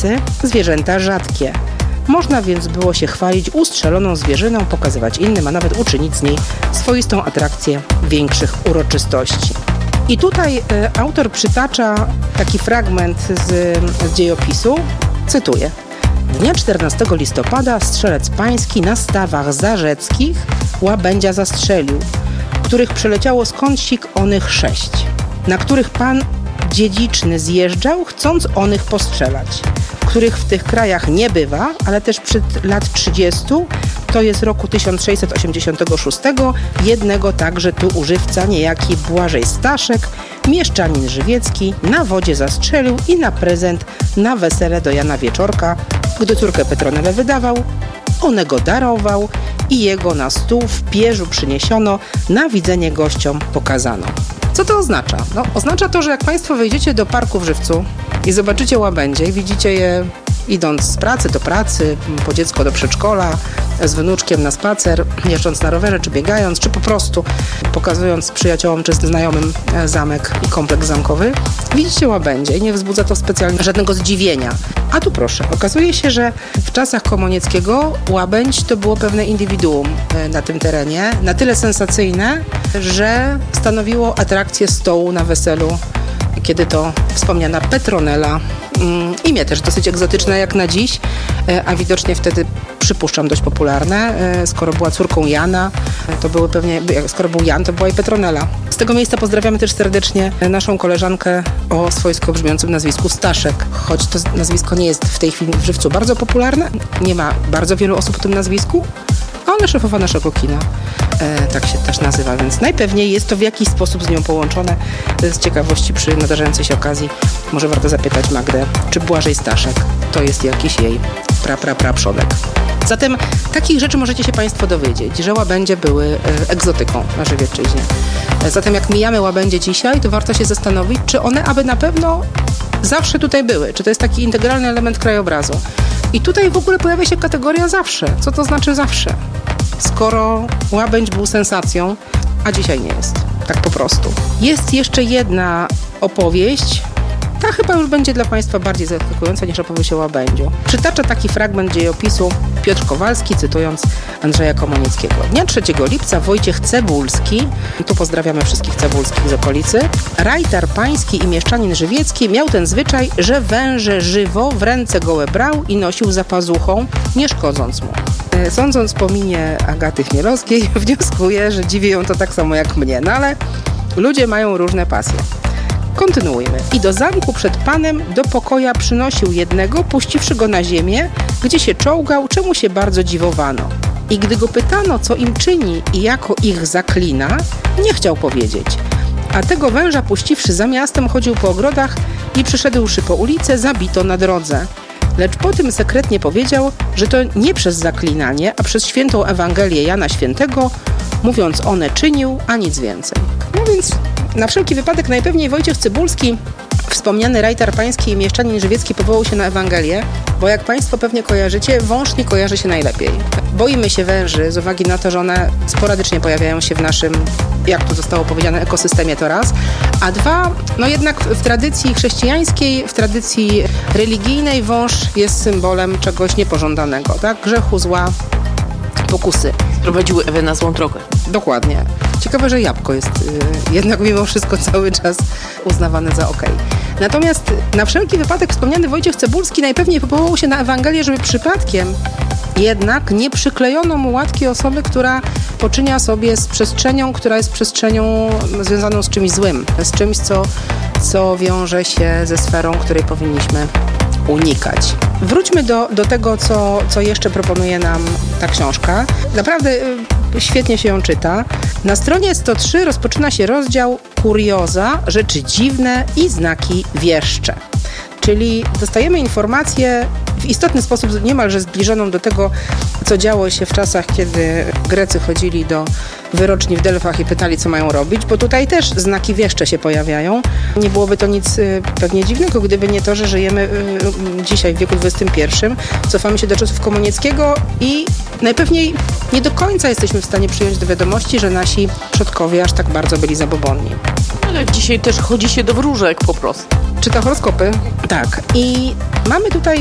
okolicy zwierzęta rzadkie. Można więc było się chwalić ustrzeloną zwierzyną, pokazywać innym, a nawet uczynić z niej swoistą atrakcję większych uroczystości. I tutaj autor przytacza taki fragment z dziejopisu, cytuję. Dnia 14 listopada strzelec pański na stawach zarzeckich łabędzia zastrzelił, których przeleciało skądzik onych 6, na których pan dziedziczny zjeżdżał, chcąc onych postrzelać, których w tych krajach nie bywa, ale też przed lat 30, to jest roku 1686, jednego także tu używca, niejaki Błażej Staszek, mieszczanin żywiecki, na wodzie zastrzelił i na prezent na wesele do Jana Wieczorka, gdy córkę Petronelę wydawał, onego darował i jego na stół w pierzu przyniesiono, na widzenie gościom pokazano. Co to oznacza? No, oznacza to, że jak Państwo wejdziecie do parku w Żywcu i zobaczycie łabędzie i widzicie je idąc z pracy do pracy, po dziecko do przedszkola, z wnuczkiem na spacer, jeżdżąc na rowerze, czy biegając, czy po prostu pokazując przyjaciołom czy znajomym zamek i kompleks zamkowy, widzicie łabędzie i nie wzbudza to specjalnie żadnego zdziwienia. A tu proszę, okazuje się, że w czasach Komunieckiego łabędź to było pewne indywiduum na tym terenie, na tyle sensacyjne, że stanowiło atrakcję stołu na weselu, kiedy to wspomniana Petronela, imię też dosyć egzotyczne jak na dziś, a widocznie wtedy, przypuszczam, dość popularne. Skoro była córką Jana, to były pewnie, skoro był Jan, to była i Petronela. Z tego miejsca pozdrawiamy też serdecznie naszą koleżankę o swojsko brzmiącym nazwisku Staszek. Choć to nazwisko nie jest w tej chwili w Żywcu bardzo popularne, nie ma bardzo wielu osób o tym nazwisku, ale szefowa naszego kina tak się też nazywa, więc najpewniej jest to w jakiś sposób z nią połączone. Z ciekawości przy nadarzającej się okazji może warto zapytać Magdę, czy Błażej Staszek to jest jakiś jej przodek. Zatem takich rzeczy możecie się Państwo dowiedzieć, że łabędzie były egzotyką na Żywiecczyźnie. Zatem jak mijamy łabędzie dzisiaj, to warto się zastanowić, czy one aby na pewno zawsze tutaj były, czy to jest taki integralny element krajobrazu. I tutaj w ogóle pojawia się kategoria zawsze. Co to znaczy zawsze? Skoro łabędź był sensacją, a dzisiaj nie jest. Tak po prostu. Jest jeszcze jedna opowieść. Ta chyba już będzie dla Państwa bardziej zaskakująca niż opowieść o łabędziu. Przytacza taki fragment dziejopisu Piotr Kowalski, cytując Andrzeja Komunieckiego. Dnia 3 lipca Wojciech Cebulski, tu pozdrawiamy wszystkich Cebulskich z okolicy, rajtar pański i mieszczanin żywiecki miał ten zwyczaj, że węże żywo w ręce gołe brał i nosił za pazuchą, nie szkodząc mu. Sądząc po minie Agaty Chmielowskiej, wnioskuję, że dziwi ją to tak samo jak mnie, no ale ludzie mają różne pasje. Kontynuujmy. I do zamku przed panem do pokoja przynosił jednego, puściwszy go na ziemię, gdzie się czołgał, czemu się bardzo dziwowano. I gdy go pytano, co im czyni i jako ich zaklina, nie chciał powiedzieć. A tego węża puściwszy za miastem, chodził po ogrodach i przyszedłszy po ulicę, zabito na drodze. Lecz potem sekretnie powiedział, że to nie przez zaklinanie, a przez świętą Ewangelię Jana Świętego, mówiąc one czynił, a nic więcej. No więc na wszelki wypadek najpewniej Wojciech Cybulski, wspomniany rajtar pański i mieszczanin żywiecki, powołał się na Ewangelię, bo jak Państwo pewnie kojarzycie, wąż nie kojarzy się najlepiej. Boimy się węży z uwagi na to, że one sporadycznie pojawiają się w naszym, jak tu zostało powiedziane, ekosystemie, to raz. A dwa, no jednak w tradycji chrześcijańskiej, w tradycji religijnej wąż jest symbolem czegoś niepożądanego, tak? Grzechu, zła, pokusy. Prowadziły Ewę na złą drogę. Dokładnie. Ciekawe, że jabłko jest jednak mimo wszystko cały czas uznawane za okej. Natomiast na wszelki wypadek wspomniany Wojciech Cebulski najpewniej powołał się na Ewangelię, żeby przypadkiem jednak nie przyklejono mu łatki osoby, która poczynia sobie z przestrzenią, która jest przestrzenią związaną z czymś złym, z czymś, co wiąże się ze sferą, której powinniśmy unikać. Wróćmy do tego, co jeszcze proponuje nam ta książka. Naprawdę świetnie się ją czyta. Na stronie 103 rozpoczyna się rozdział Kurioza, rzeczy dziwne i znaki wieszcze. Czyli dostajemy informację w istotny sposób niemalże zbliżoną do tego, co działo się w czasach, kiedy Grecy chodzili do wyroczni w Delfach i pytali, co mają robić, bo tutaj też znaki wieszcze się pojawiają. Nie byłoby to nic pewnie dziwnego, gdyby nie to, że żyjemy dzisiaj w wieku XXI, cofamy się do czasów Komunieckiego i najpewniej nie do końca jesteśmy w stanie przyjąć do wiadomości, że nasi przodkowie aż tak bardzo byli zabobonni. Ale dzisiaj też chodzi się do wróżek po prostu. Czyta horoskopy? Tak. I mamy tutaj